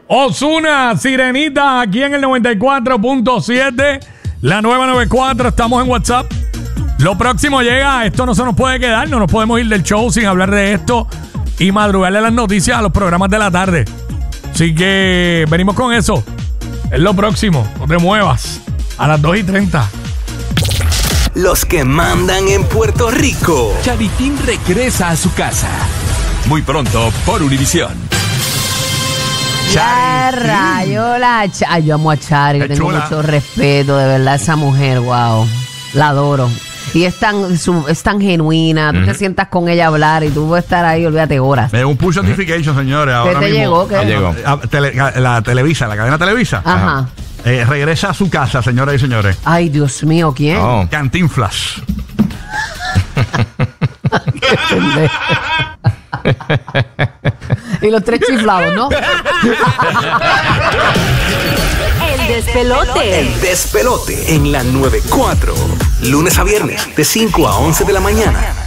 Ozuna, Sirenita, aquí en el 94.7, la nueva 94, estamos en WhatsApp. Lo próximo llega, esto no se nos puede quedar, no nos podemos ir del show sin hablar de esto y madrugarle las noticias a los programas de la tarde. Así que venimos con eso. Es lo próximo, no te muevas. A las 2:30. Los que mandan en Puerto Rico. Charitín regresa a su casa. Muy pronto por Univisión. Ya rayo, yo amo a Chari, Es tengo chula. mucho respeto, de verdad, esa mujer, wow, la adoro. Y es tan genuina, tú te sientas con ella a hablar y tú puedes estar ahí, olvídate horas. Un push notification, señores. ¿Qué Ahora te mismo, llegó? ¿Qué? Llegó. La Televisa, la cadena Televisa. Ajá. Regresa a su casa, señoras y señores. Ay, Dios mío, ¿quién? Oh. Cantinflas. Qué pendejo. Y los tres chiflados, ¿no? El despelote. El despelote en la 94. Lunes a viernes, de 5 a 11 de la mañana.